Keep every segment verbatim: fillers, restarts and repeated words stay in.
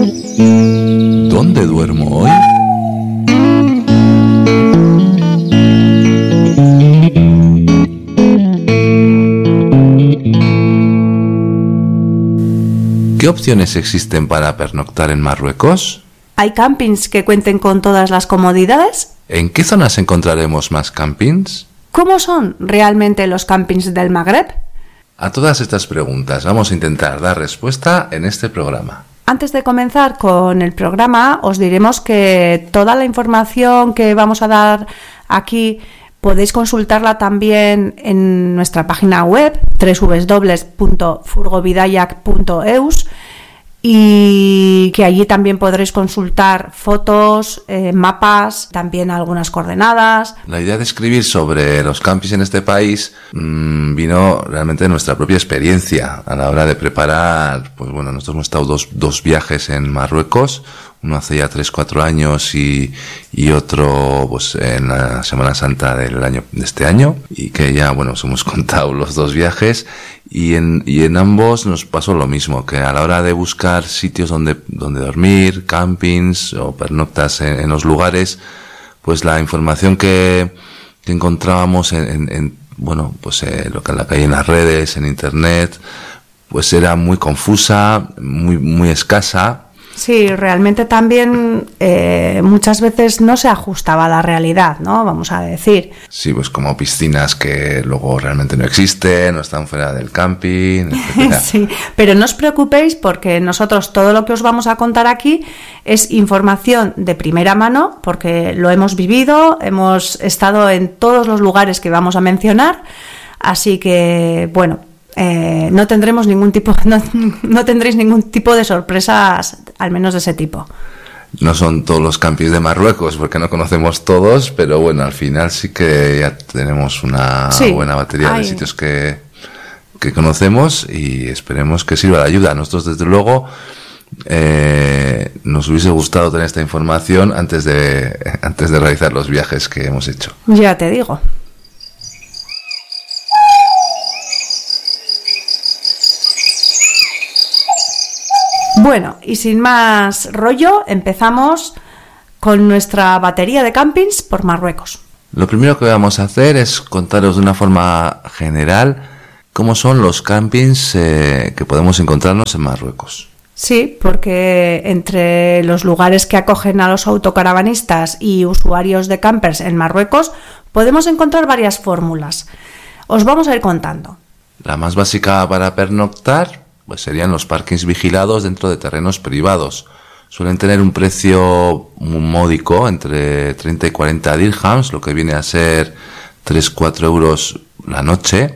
¿Dónde duermo hoy? ¿Qué opciones existen para pernoctar en Marruecos? ¿Hay campings que cuenten con todas las comodidades? ¿En qué zonas encontraremos más campings? ¿Cómo son realmente los campings del Magreb? A todas estas preguntas vamos a intentar dar respuesta en este programa. Antes de comenzar con el programa, os diremos que toda la información que vamos a dar aquí podéis consultarla también en nuestra página web doble u doble u doble u punto furgobidayak punto eus y que allí también podréis consultar fotos, eh, mapas, también algunas coordenadas. La idea de escribir sobre los campings en este país mmm, vino realmente de nuestra propia experiencia a la hora de preparar. Pues bueno, nosotros hemos estado dos, dos viajes en Marruecos, uno hace ya tres, cuatro años y, y otro pues en la Semana Santa del año de este año, y que ya bueno os hemos contado los dos viajes. Y en, y en ambos nos pasó lo mismo, que a la hora de buscar sitios donde, donde dormir, campings o pernoctas en, en los lugares, pues la información que, que encontrábamos en, en, en bueno, pues eh, lo que la que hay en las redes, en internet, pues era muy confusa, muy, muy escasa. Sí, realmente también eh, muchas veces no se ajustaba a la realidad, ¿no? Vamos a decir. Sí, pues como piscinas que luego realmente no existen, no están fuera del camping, etcétera. Sí, pero no os preocupéis porque nosotros todo lo que os vamos a contar aquí es información de primera mano, porque lo hemos vivido, hemos estado en todos los lugares que vamos a mencionar, así que, bueno, Eh, no tendremos ningún tipo, no, no tendréis ningún tipo de sorpresas, al menos de ese tipo. No son todos los campings de Marruecos, porque no conocemos todos, pero bueno, al final sí que ya tenemos una sí, buena batería hay. de sitios que, que conocemos y esperemos que sirva de ayuda. A nosotros, desde luego, eh, nos hubiese gustado tener esta información antes de, antes de realizar los viajes que hemos hecho. Ya te digo. Bueno, y sin más rollo, empezamos con nuestra batería de campings por Marruecos. Lo primero que vamos a hacer es contaros de una forma general cómo son los campings eh, que podemos encontrarnos en Marruecos. Sí, porque entre los lugares que acogen a los autocaravanistas y usuarios de campers en Marruecos podemos encontrar varias fórmulas. Os vamos a ir contando. La más básica para pernoctar pues serían los parkings vigilados dentro de terrenos privados. Suelen tener un precio muy módico, entre treinta y cuarenta dirhams, lo que viene a ser tres a cuatro euros la noche,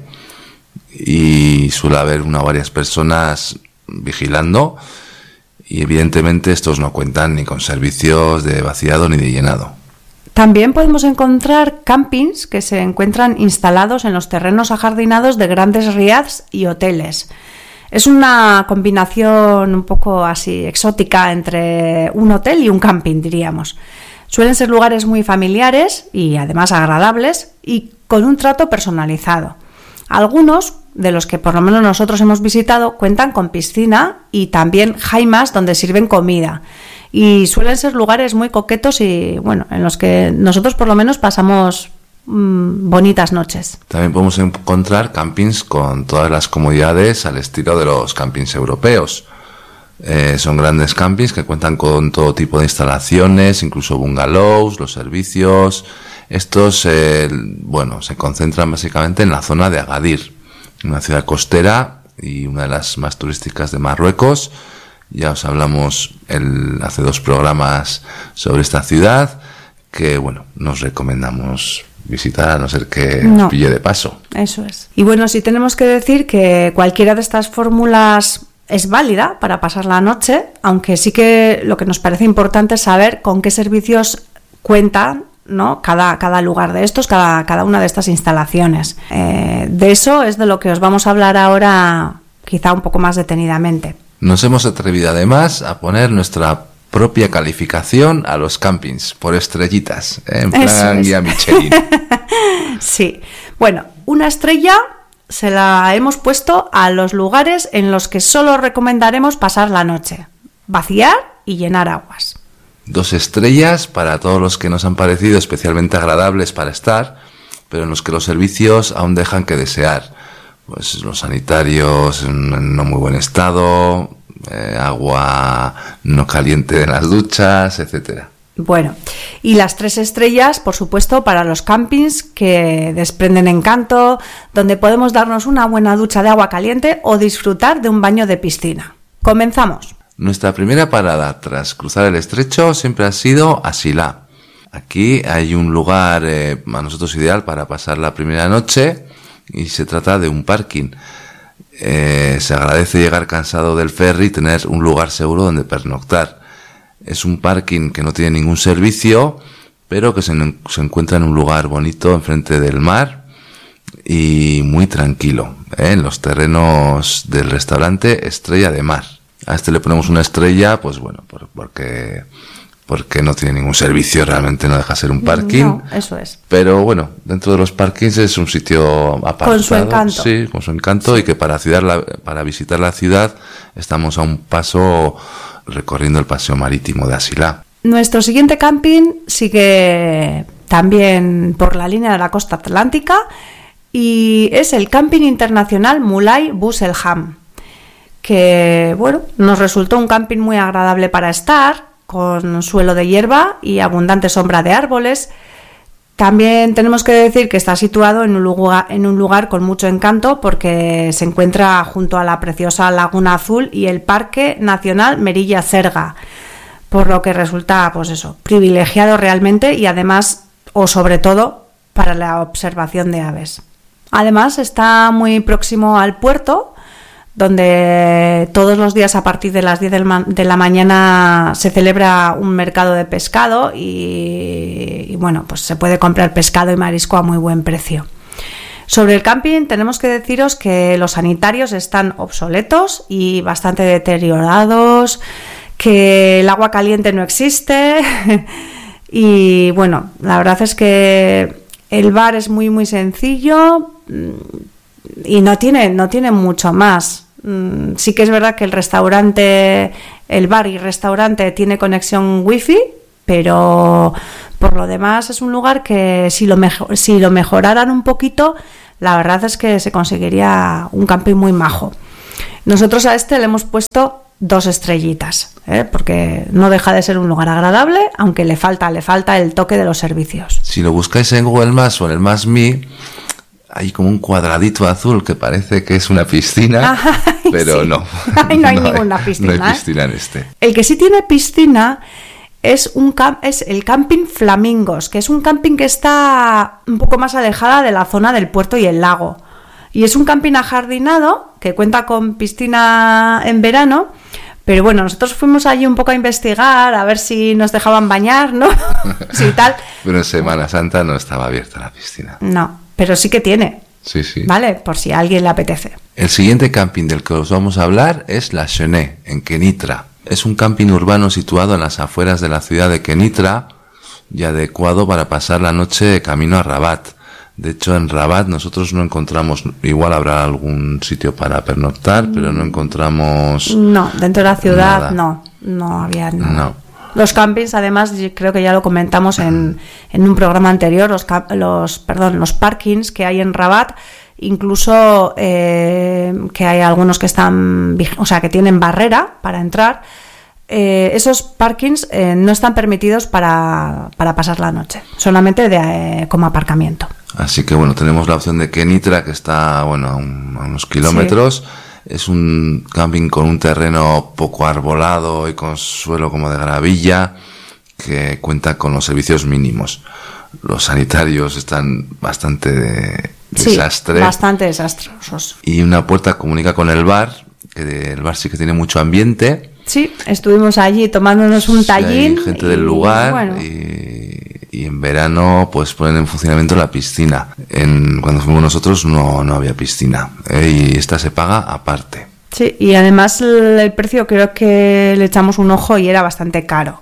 y suele haber una o varias personas vigilando, y evidentemente estos no cuentan ni con servicios de vaciado ni de llenado. También podemos encontrar campings que se encuentran instalados en los terrenos ajardinados de grandes riads y hoteles. Es una combinación un poco así exótica entre un hotel y un camping, diríamos. Suelen ser lugares muy familiares y además agradables y con un trato personalizado. Algunos, de los que por lo menos nosotros hemos visitado, cuentan con piscina y también jaimas donde sirven comida. Y suelen ser lugares muy coquetos y, bueno, en los que nosotros por lo menos pasamos bonitas noches. También podemos encontrar campings con todas las comodidades al estilo de los campings europeos. Eh, son grandes campings que cuentan con todo tipo de instalaciones, incluso bungalows, los servicios. Estos, eh, bueno, se concentran básicamente en la zona de Agadir, una ciudad costera y una de las más turísticas de Marruecos. Ya os hablamos el, hace dos programas sobre esta ciudad, que bueno, nos recomendamos visitar a no ser que no. pille de paso. Eso es. Y bueno, sí tenemos que decir que cualquiera de estas fórmulas es válida para pasar la noche, aunque sí que lo que nos parece importante es saber con qué servicios cuentan, ¿no? Cada, cada lugar de estos, cada, cada una de estas instalaciones. Eh, de eso es de lo que os vamos a hablar ahora, quizá un poco más detenidamente. Nos hemos atrevido además a poner nuestra propia calificación a los campings por estrellitas, ¿eh? En plan guía Michelin. Sí, bueno, una estrella se la hemos puesto a los lugares en los que solo recomendaremos pasar la noche. Vaciar y llenar aguas. Dos estrellas para todos los que nos han parecido especialmente agradables para estar, pero en los que los servicios aún dejan que desear. Pues los sanitarios en no muy buen estado, eh, agua no caliente en las duchas, etcétera. Bueno, y las tres estrellas, por supuesto, para los campings que desprenden encanto, donde podemos darnos una buena ducha de agua caliente o disfrutar de un baño de piscina. Comenzamos. Nuestra primera parada tras cruzar el estrecho siempre ha sido Asilà. Aquí hay un lugar eh, a nosotros ideal para pasar la primera noche y se trata de un parking. Eh, se agradece llegar cansado del ferry y tener un lugar seguro donde pernoctar. Es un parking que no tiene ningún servicio, pero que se, se encuentra en un lugar bonito enfrente del mar y muy tranquilo, ¿eh? En los terrenos del restaurante Estrella de Mar. A este le ponemos una estrella, pues bueno, por, porque, porque no tiene ningún servicio, realmente no deja ser un parking. No, eso es. Pero bueno, dentro de los parkings es un sitio apartado. Con su encanto. Sí, con su encanto, sí. Y que para, ciudad, la, para visitar la ciudad estamos a un paso recorriendo el paseo marítimo de Asilà. Nuestro siguiente camping sigue también por la línea de la costa atlántica y es el Camping Internacional Mulay Bus-el-Ham, que bueno, nos resultó un camping muy agradable para estar, con suelo de hierba y abundante sombra de árboles. También tenemos que decir que está situado en un lugar, en un lugar con mucho encanto porque se encuentra junto a la preciosa Laguna Azul y el Parque Nacional Merilla-Cerga, por lo que resulta, pues eso, privilegiado realmente y además, o sobre todo, para la observación de aves. Además está muy próximo al puerto, donde todos los días a partir de las diez de la mañana se celebra un mercado de pescado y, y bueno, pues se puede comprar pescado y marisco a muy buen precio. Sobre el camping tenemos que deciros que los sanitarios están obsoletos y bastante deteriorados, que el agua caliente no existe y bueno, la verdad es que el bar es muy muy sencillo y no tiene, no tiene mucho más. Sí que es verdad que el restaurante, el bar y restaurante tiene conexión wifi, pero por lo demás es un lugar que si lo, mejor, si lo mejoraran un poquito, la verdad es que se conseguiría un camping muy majo. Nosotros a este le hemos puesto dos estrellitas, ¿eh? Porque no deja de ser un lugar agradable, aunque le falta, le falta el toque de los servicios. Si lo buscáis en Google Maps o en el Maps Me, hay como un cuadradito azul que parece que es una piscina, ay, pero sí. no. Ay, no hay no ninguna hay, piscina. No hay piscina en este. El que sí tiene piscina es, un camp- es el Camping Flamingos, que es un camping que está un poco más alejada de la zona del puerto y el lago. Y es un camping ajardinado que cuenta con piscina en verano. Pero bueno, nosotros fuimos allí un poco a investigar, a ver si nos dejaban bañar, ¿no? Sí, tal. Pero en Semana Santa no estaba abierta la piscina. No. Pero sí que tiene, sí, sí. ¿Vale? Por si a alguien le apetece. El siguiente camping del que os vamos a hablar es La Chenet, en Kenitra. Es un camping urbano situado en las afueras de la ciudad de Kenitra y adecuado para pasar la noche de camino a Rabat. De hecho, en Rabat nosotros no encontramos, igual habrá algún sitio para pernoctar, pero no encontramos... No, dentro de la ciudad nada. no, no había nada. No. Los campings, además, creo que ya lo comentamos en, en un programa anterior, los, los, perdón, los parkings que hay en Rabat, incluso eh, que hay algunos que están, o sea, que tienen barrera para entrar, eh, esos parkings eh, no están permitidos para, para pasar la noche, solamente de, eh, como aparcamiento. Así que bueno, tenemos la opción de Kenitra, que está bueno a, un, a unos kilómetros. Sí. Es un camping con un terreno poco arbolado y con suelo como de gravilla, que cuenta con los servicios mínimos. Los sanitarios están bastante de desastre. Sí, bastante desastrosos. Y una puerta comunica con el bar, que el bar sí que tiene mucho ambiente. Sí, estuvimos allí tomándonos un tallín. Hay gente del lugar y, bueno. y, y en verano pues ponen en funcionamiento la piscina. En, cuando fuimos nosotros no, no había piscina, ¿eh? Y esta se paga aparte. Sí, y además el, el precio creo que le echamos un ojo y era bastante caro.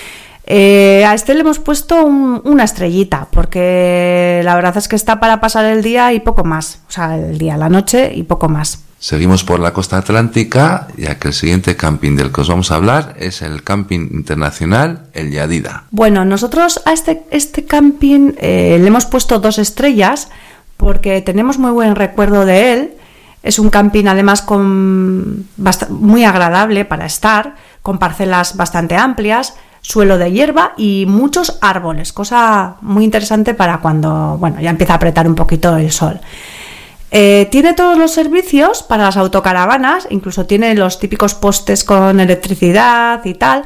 Eh, a este le hemos puesto un, una estrellita, porque la verdad es que está para pasar el día y poco más. O sea, el día, la noche y poco más. Seguimos por la costa atlántica, ya que el siguiente camping del que os vamos a hablar es el camping internacional El Yadida. Bueno, nosotros a este, este camping eh, le hemos puesto dos estrellas porque tenemos muy buen recuerdo de él. Es un camping además con bast- muy agradable para estar, con parcelas bastante amplias, suelo de hierba y muchos árboles, cosa muy interesante para cuando, bueno, ya empieza a apretar un poquito el sol. Eh, tiene todos los servicios para las autocaravanas, incluso tiene los típicos postes con electricidad y tal,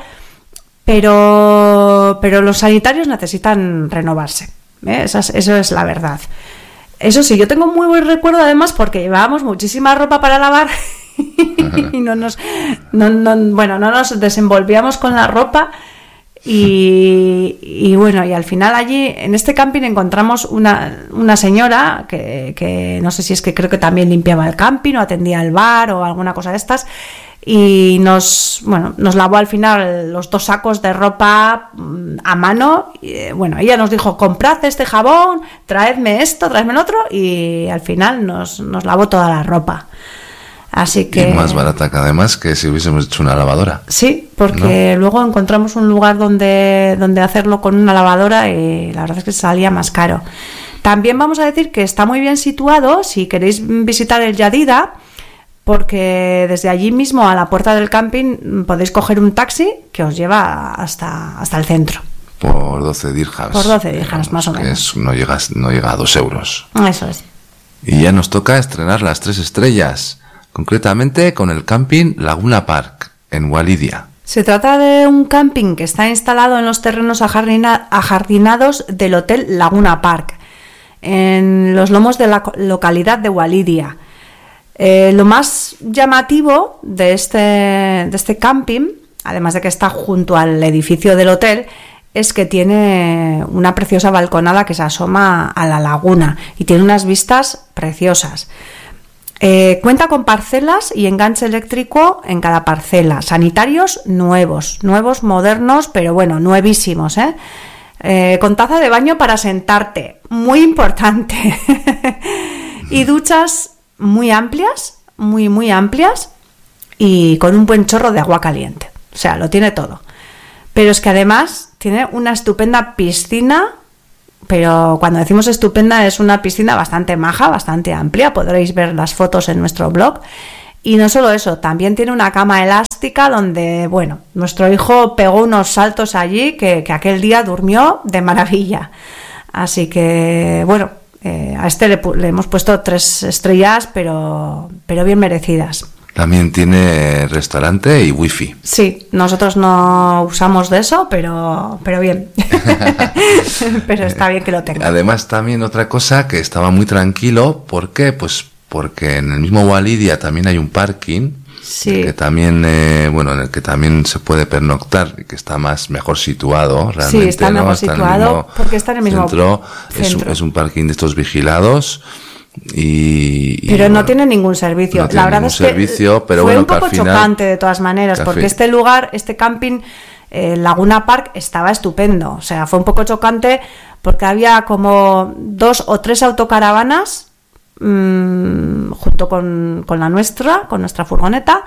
pero, pero los sanitarios necesitan renovarse, ¿eh? Esa es, eso es la verdad. Eso sí, yo tengo muy buen recuerdo además porque llevábamos muchísima ropa para lavar y no nos, no, no, bueno, no nos desenvolvíamos con la ropa. Y, y bueno, y al final allí en este camping encontramos una, una señora que, que no sé si es que creo que también limpiaba el camping o atendía el bar o alguna cosa de estas, y nos, bueno, nos lavó al final los dos sacos de ropa a mano. Y, bueno, ella nos dijo: comprad este jabón, traedme esto, traedme el otro, y al final nos, nos lavó toda la ropa. Así que... Y más barata que además que si hubiésemos hecho una lavadora. Sí, porque ¿no? Luego encontramos un lugar donde, donde hacerlo con una lavadora y la verdad es que salía más caro. También vamos a decir que está muy bien situado si queréis visitar el Yadida, porque desde allí mismo a la puerta del camping podéis coger un taxi que os lleva hasta, hasta el centro. Por doce dirhams. Por doce dirhams, más o menos. Es, no, llega, no llega a dos euros. Eso es. Y ya nos toca estrenar las tres estrellas. Concretamente con el camping Laguna Park, en Walidia. Se trata de un camping que está instalado en los terrenos ajardina- ajardinados del Hotel Laguna Park, en los lomos de la localidad de Walidia. Eh, lo más llamativo de este, de este camping, además de que está junto al edificio del hotel, es que tiene una preciosa balconada que se asoma a la laguna y tiene unas vistas preciosas. Eh, cuenta con parcelas y enganche eléctrico en cada parcela, sanitarios nuevos, nuevos, modernos, pero bueno, nuevísimos, ¿eh? Eh, con taza de baño para sentarte, muy importante, y duchas muy amplias, muy, muy amplias, y con un buen chorro de agua caliente, o sea, lo tiene todo. Pero es que además tiene una estupenda piscina. Pero cuando decimos estupenda es una piscina bastante maja, bastante amplia, podréis ver las fotos en nuestro blog. Y no solo eso, también tiene una cama elástica donde, bueno, nuestro hijo pegó unos saltos allí que, que aquel día durmió de maravilla. Así que, bueno, eh, a este le, le hemos puesto tres estrellas, pero, pero bien merecidas. También tiene restaurante y wifi. Sí, nosotros no usamos de eso, pero, pero bien. Pero está bien que lo tenga. Además, también otra cosa, que estaba muy tranquilo. ¿Por qué? Pues porque en el mismo Walidia también hay un parking. Sí. Que también, eh, bueno, en el que también se puede pernoctar y que está más mejor situado. Realmente, sí, está ¿no? mejor Está situado porque está en el mismo centro. centro. Es, un, es un parking de estos vigilados. Y, y pero bueno, no tiene ningún servicio. No tiene la verdad ningún es que servicio, pero fue bueno, un poco que al final, chocante de todas maneras, porque este lugar, este camping, eh, Laguna Park, estaba estupendo. O sea, fue un poco chocante porque había como dos o tres autocaravanas mmm, junto con, con la nuestra, con nuestra furgoneta.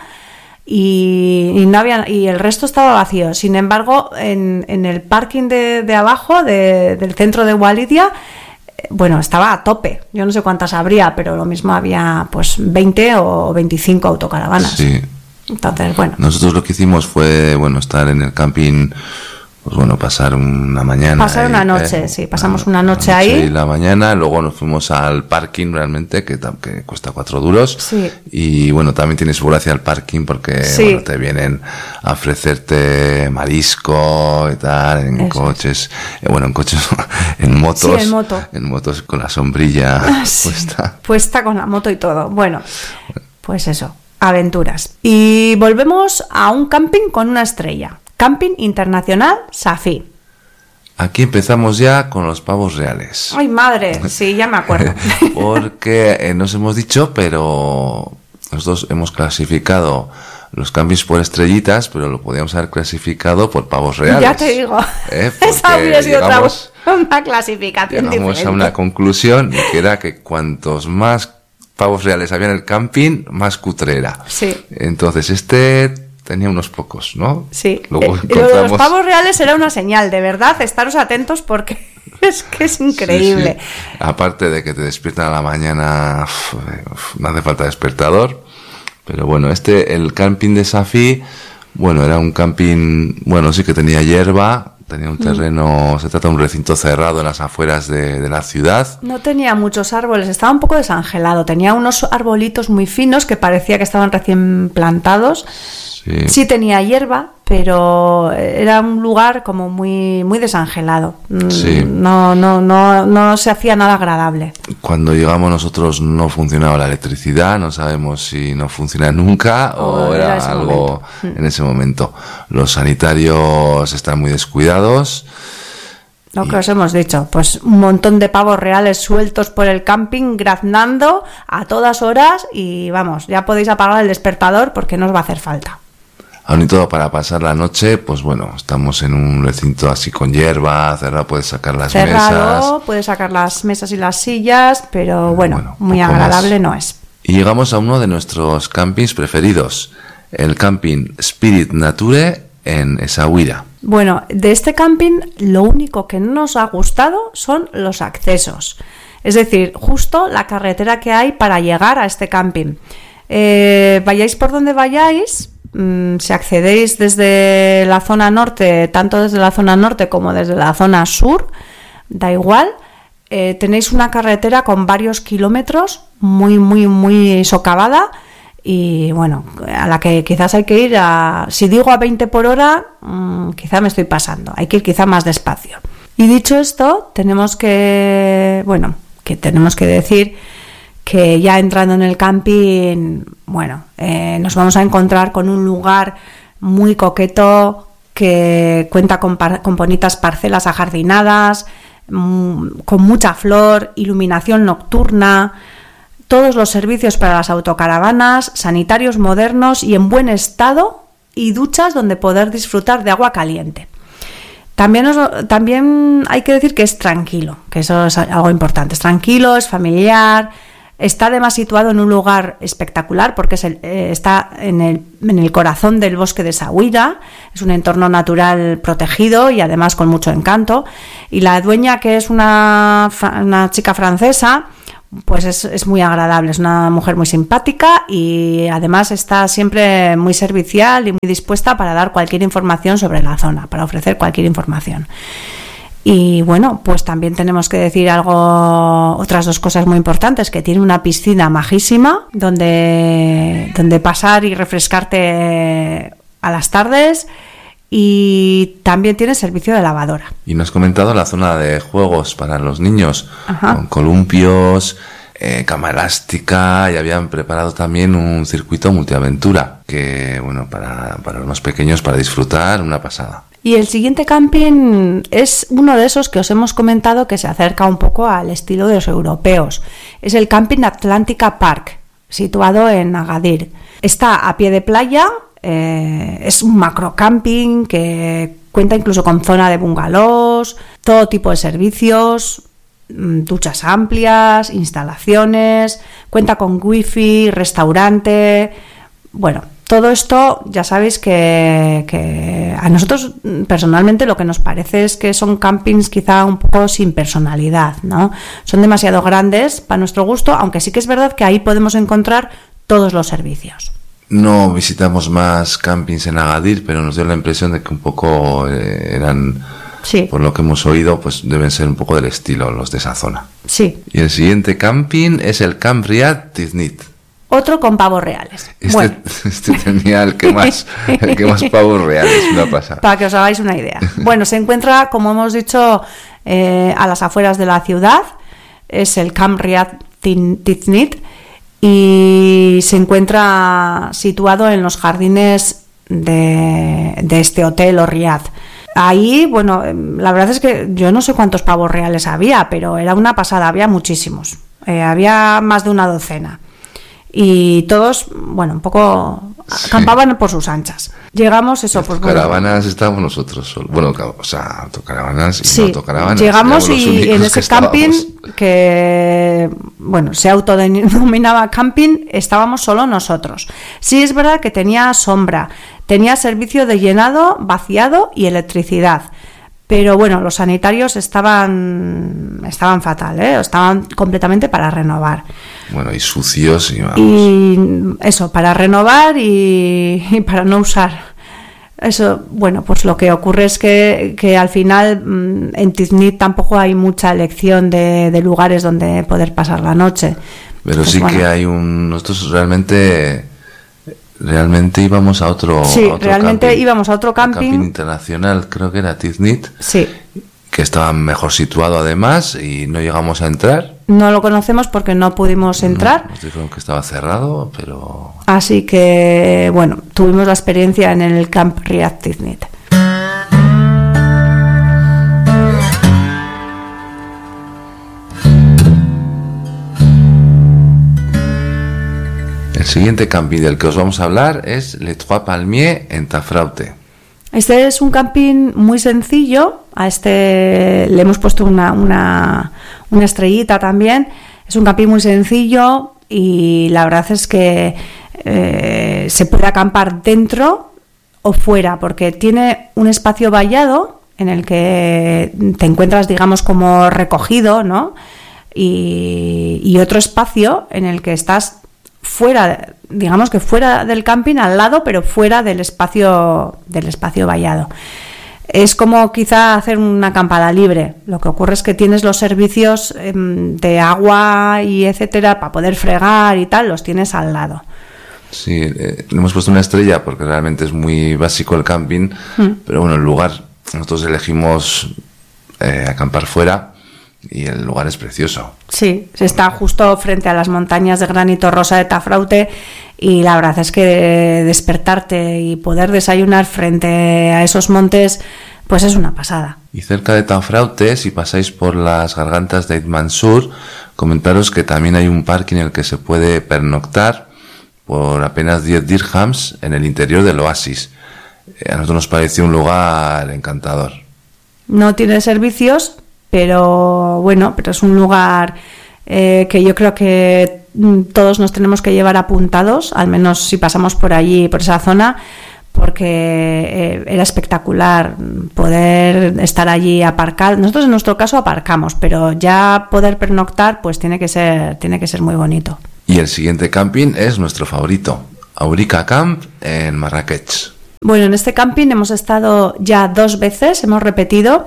Y, y no había y el resto estaba vacío. Sin embargo, en, en el parking de, de abajo de, del centro de Walidia, bueno, estaba a tope. Yo no sé cuántas habría, pero lo mismo había pues veinte o veinticinco autocaravanas. Sí. Entonces, bueno. Nosotros lo que hicimos fue, bueno, estar en el camping, pues bueno, pasar una mañana. Pasar una ahí, noche, eh, sí, pasamos una, una noche, una noche ahí. Y la mañana, luego nos fuimos al parking realmente, que, que cuesta cuatro duros. Sí. Y bueno, también tiene su gracia el parking porque, sí. bueno, te vienen a ofrecerte marisco y tal, en Eso coches, eh, bueno, en coches, en motos. Sí, en moto. En motos con la sombrilla ah, sí. puesta. Puesta con la moto y todo. Bueno, pues eso, aventuras. Y volvemos a un camping con una estrella. Camping Internacional Safi. Aquí empezamos ya con los pavos reales. ¡Ay, madre! Sí, ya me acuerdo. Porque eh, nos hemos dicho, pero nosotros hemos clasificado los campings por estrellitas, pero lo podíamos haber clasificado por pavos reales. Ya te digo. ¿Eh? Esa habría sido llegamos, otra una clasificación llegamos diferente. a una conclusión que era que cuantos más pavos reales había en el camping, más cutre era. Sí. Entonces, este tenía unos pocos, ¿no? Sí. Luego eh, encontramos... Lo de los pavos reales era una señal, de verdad, estaros atentos porque es que es increíble. Sí, sí. Aparte de que te despiertan a la mañana, uf, uf, no hace falta despertador. Pero bueno, este, el camping de Safi, bueno, era un camping, bueno, sí que tenía hierba. Tenía un terreno, mm. se trata de un recinto cerrado en las afueras de, de la ciudad. No tenía muchos árboles, estaba un poco desangelado. Tenía unos arbolitos muy finos que parecía que estaban recién plantados. Sí, sí tenía hierba, pero era un lugar como muy muy desangelado. Sí. No, no, no, no se hacía nada agradable. Cuando llegamos nosotros no funcionaba la electricidad, no sabemos si no funciona nunca o, o era, era algo momento. En ese momento. Los sanitarios están muy descuidados. Lo que os hemos dicho, pues un montón de pavos reales sueltos por el camping, graznando a todas horas y vamos, ya podéis apagar el despertador porque no os va a hacer falta. Aún y todo para pasar la noche, pues bueno, estamos en un recinto así con hierba, cerrado, puedes sacar las Cerrado, mesas. Puedes sacar las mesas y las sillas, pero bueno, bueno muy agradable más. No es. Y llegamos a uno de nuestros campings preferidos, el camping Spirit Nature en Essaouira. Bueno, de este camping lo único que no nos ha gustado son los accesos. Es decir, justo la carretera que hay para llegar a este camping. Eh, vayáis por donde vayáis, si accedéis desde la zona norte, tanto desde la zona norte como desde la zona sur, da igual, eh, tenéis una carretera con varios kilómetros, muy, muy, muy socavada y bueno, a la que quizás hay que ir a, si digo a veinte por hora, mmm, quizá me estoy pasando, hay que ir quizá más despacio. Y dicho esto, tenemos que, bueno, que tenemos que decir que ya entrando en el camping, bueno, eh, nos vamos a encontrar con un lugar muy coqueto que cuenta con, par- con bonitas parcelas ajardinadas, mmm, con mucha flor, iluminación nocturna, todos los servicios para las autocaravanas, sanitarios modernos y en buen estado y duchas donde poder disfrutar de agua caliente. También, os, también hay que decir que es tranquilo, que eso es algo importante, es tranquilo, es familiar. Está además situado en un lugar espectacular porque es el, eh, está en el, en el corazón del bosque de Essaouira, es un entorno natural protegido y además con mucho encanto. Y la dueña, que es una, una chica francesa, pues es, es muy agradable, es una mujer muy simpática y además está siempre muy servicial y muy dispuesta para dar cualquier información sobre la zona, para ofrecer cualquier información. Y bueno, pues también tenemos que decir algo, otras dos cosas muy importantes, que tiene una piscina majísima donde, donde pasar y refrescarte a las tardes y también tiene servicio de lavadora. Y nos has comentado la zona de juegos para los niños, Ajá. con columpios, eh, cama elástica y habían preparado también un circuito multiaventura que, bueno, para, para los más pequeños, para disfrutar, una pasada. Y el siguiente camping es uno de esos que os hemos comentado que se acerca un poco al estilo de los europeos. Es el Camping Atlántica Park, situado en Agadir. Está a pie de playa, eh, es un macro camping que cuenta incluso con zona de bungalows, todo tipo de servicios, duchas amplias, instalaciones, cuenta con wifi, restaurante, bueno... Todo esto ya sabéis que, que a nosotros personalmente lo que nos parece es que son campings quizá un poco sin personalidad, ¿no? Son demasiado grandes para nuestro gusto, aunque sí que es verdad que ahí podemos encontrar todos los servicios. No visitamos más campings en Agadir, pero nos dio la impresión de que un poco eh, eran, sí. por lo que hemos oído, pues deben ser un poco del estilo los de esa zona. Sí. Y el siguiente camping es el Camp Riad Tiznit. Otro con pavos reales. Este, bueno. este tenía el que más el que más pavos reales, una pasada. Para que os hagáis una idea. Bueno, se encuentra, como hemos dicho, eh, a las afueras de la ciudad. Es el Camp Riad Tiznit y se encuentra situado en los jardines de, de este hotel o riad. Ahí, bueno, la verdad es que yo no sé cuántos pavos reales había, pero era una pasada, había muchísimos. Eh, había más de una docena. y todos, bueno, un poco sí. acampaban por sus anchas. Llegamos, eso, pues caravanas bueno, estábamos nosotros solos. Bueno, o sea, autocaravanas y sí, no autocaravanas. Llegamos y en ese camping que, bueno, se autodenominaba camping, estábamos solo nosotros. Sí es verdad que tenía sombra, tenía servicio de llenado, vaciado y electricidad. Pero bueno, los sanitarios estaban estaban fatal, ¿eh? Estaban completamente para renovar. Bueno, y sucios y vamos. Y eso, para renovar y, y para no usar. Eso, bueno, pues lo que ocurre es que, que al final en Tiznit tampoco hay mucha elección de, de lugares donde poder pasar la noche. Pero pues sí bueno. que hay un... Nosotros realmente... Realmente íbamos a otro, sí, a otro realmente camping, íbamos a otro camping. camping internacional, creo que era Tiznit, sí. que estaba mejor situado además y no llegamos a entrar. No lo conocemos porque no pudimos entrar. No, nos dijeron que estaba cerrado, pero... Así que, bueno, tuvimos la experiencia en el Camp Riad Tiznit. El siguiente camping del que os vamos a hablar es Les Trois Palmiers en Tafraute. Este es un camping muy sencillo. A este le hemos puesto una, una, una estrellita también. Es un camping muy sencillo y la verdad es que eh, se puede acampar dentro o fuera porque tiene un espacio vallado en el que te encuentras, digamos, como recogido, ¿no? Y, y otro espacio en el que estás fuera, digamos que fuera del camping, al lado, pero fuera del espacio del espacio vallado. Es como quizá hacer una acampada libre. Lo que ocurre es que tienes los servicios eh, de agua y etcétera para poder fregar y tal, los tienes al lado. Sí, eh, le hemos puesto una estrella porque realmente es muy básico el camping, mm. pero bueno, el lugar, nosotros elegimos eh, acampar fuera. Y el lugar es precioso. Sí, está justo frente a las montañas de granito rosa de Tafraute y la verdad es que despertarte y poder desayunar frente a esos montes, pues es una pasada. Y cerca de Tafraute, si pasáis por las gargantas de Ait Mansur, comentaros que también hay un parque en el que se puede pernoctar por apenas diez dirhams en el interior del oasis. A nosotros nos pareció un lugar encantador. No tiene servicios, pero bueno, pero es un lugar eh, que yo creo que todos nos tenemos que llevar apuntados, al menos si pasamos por allí, por esa zona, porque eh, era espectacular poder estar allí aparcar. Nosotros en nuestro caso aparcamos, pero ya poder pernoctar, pues tiene que ser, tiene que ser muy bonito. Y el siguiente camping es nuestro favorito, Aurica Camp en Marrakech. Bueno, en este camping hemos estado ya dos veces, hemos repetido.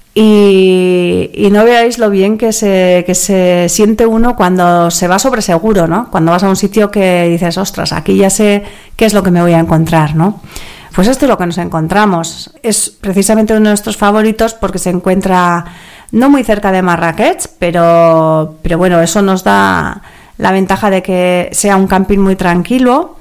Y, y no veáis lo bien que se, que se siente uno cuando se va sobre seguro, ¿no? Cuando vas a un sitio que dices, ostras, aquí ya sé qué es lo que me voy a encontrar, ¿no? Pues esto es lo que nos encontramos. Es precisamente uno de nuestros favoritos porque se encuentra no muy cerca de Marrakech, pero, pero bueno, eso nos da la ventaja de que sea un camping muy tranquilo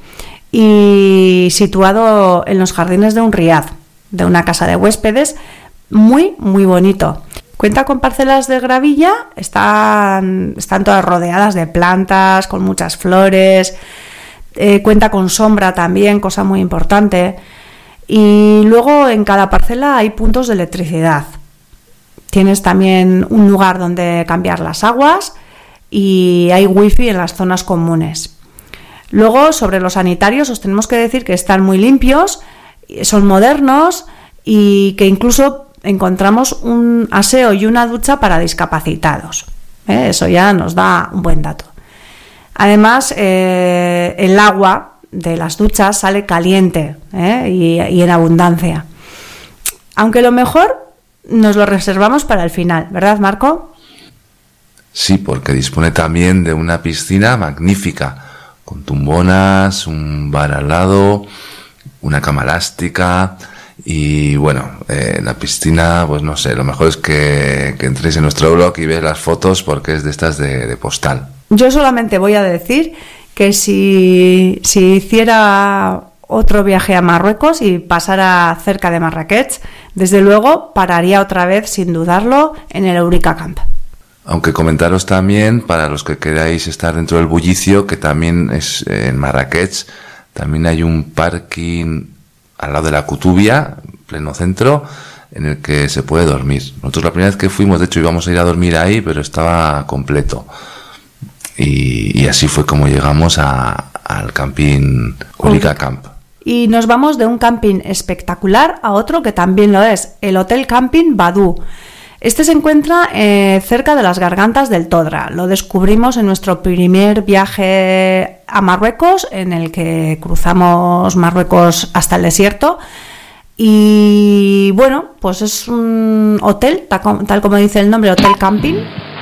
y situado en los jardines de un riad, de una casa de huéspedes, muy, muy bonito. Cuenta con parcelas de gravilla, están, están todas rodeadas de plantas, con muchas flores, eh, cuenta con sombra también, cosa muy importante. Y luego en cada parcela hay puntos de electricidad. Tienes también un lugar donde cambiar las aguas y hay wifi en las zonas comunes. Luego, sobre los sanitarios, os tenemos que decir que están muy limpios, son modernos y que incluso encontramos un aseo y una ducha para discapacitados. ¿Eh? Eso ya nos da un buen dato. Además, eh, el agua de las duchas sale caliente ¿eh? y, y en abundancia. Aunque lo mejor nos lo reservamos para el final, ¿verdad, Marco? Sí, porque dispone también de una piscina magnífica, con tumbonas, un bar al lado, una cama elástica. Y bueno, eh, la piscina, pues no sé, lo mejor es que, que entréis en nuestro blog y veáis las fotos porque es de estas de, de postal. Yo solamente voy a decir que si, si hiciera otro viaje a Marruecos y pasara cerca de Marrakech, desde luego pararía otra vez, sin dudarlo, en el Aurica Camp. Aunque comentaros también, para los que queráis estar dentro del bullicio, que también es en Marrakech, también hay un parking al lado de la Kutubia, pleno centro, en el que se puede dormir. Nosotros la primera vez que fuimos, de hecho, íbamos a ir a dormir ahí, pero estaba completo. Y, y así fue como llegamos a, al camping Ulrica Camp. Y nos vamos de un camping espectacular a otro que también lo es, el Hotel Camping Badú. Este se encuentra eh, cerca de las gargantas del Todra. Lo descubrimos en nuestro primer viaje a Marruecos, en el que cruzamos Marruecos hasta el desierto. Y bueno, pues es un hotel, tal como dice el nombre, Hotel Camping.